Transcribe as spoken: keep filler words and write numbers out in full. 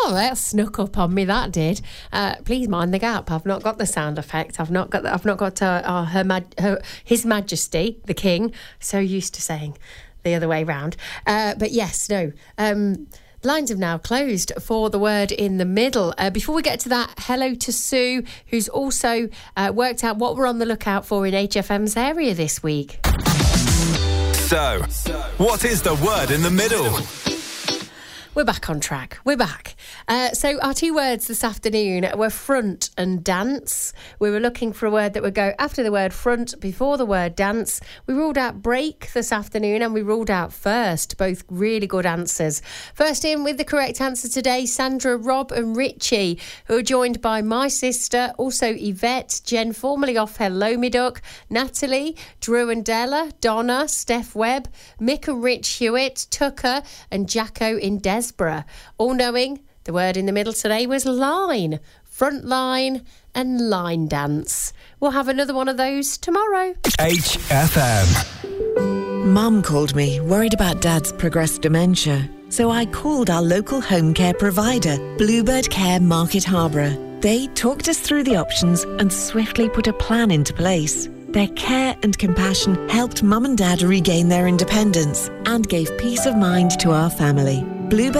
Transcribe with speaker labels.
Speaker 1: Oh, that snuck up on me. That did. Uh, please mind the gap. I've not got the sound effect. I've not got. The, I've not got uh, uh, her, Maj- her, His Majesty, the King. So used to saying the other way round. Uh, but yes, no. Um, Lines have now closed for the word in the middle. Uh, before we get to that, hello to Sue, who's also uh, worked out what we're on the lookout for in H F M's area this week.
Speaker 2: So, what is the word in the middle?
Speaker 1: We're back on track. We're back. Uh, so our two words this afternoon were front and dance. We were looking for a word that would go after the word front, before the word dance. We ruled out break this afternoon and we ruled out first. Both really good answers. First in with the correct answer today, Sandra, Rob and Richie, who are joined by my sister, also Yvette, Jen, formerly off Hello Me Duck, Natalie, Drew and Della, Donna, Steph Webb, Mick and Rich Hewitt, Tucker and Jacko in Des. All knowing the word in the middle today was line, front line and line dance. We'll have another one of those tomorrow.
Speaker 2: H F M.
Speaker 3: Mum called me, worried about Dad's progressed dementia. So I called our local home care provider, Bluebird Care Market Harborough. They talked us through the options and swiftly put a plan into place. Their care and compassion helped Mum and Dad regain their independence and gave peace of mind to our family. Bluebird